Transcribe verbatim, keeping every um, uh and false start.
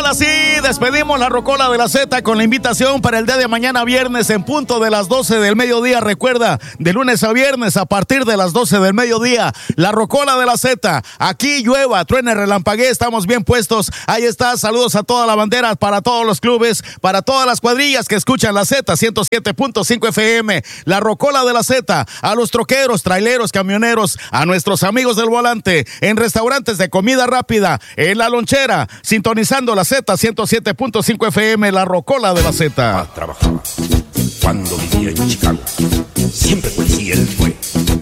ahora sí, despedimos la Rocola de la Z con la invitación para el día de mañana viernes en punto de las doce del mediodía. Recuerda, de lunes a viernes a partir de las doce del mediodía, la Rocola de la Z. Aquí llueva, truene, relampaguee, estamos bien puestos. Ahí está, saludos a toda la bandera, para todos los clubes, para todas las cuadrillas que escuchan la Z ciento siete punto cinco F M. La Rocola de la Z, a los troqueros, traileros, camioneros, a nuestros amigos del volante, en restaurantes de comida rápida, en la lonchera, sintonizando la Z ciento siete punto cinco F M, la Rocola de la Z. Trabajaba cuando vivía en Chicago. Siempre policía él fue.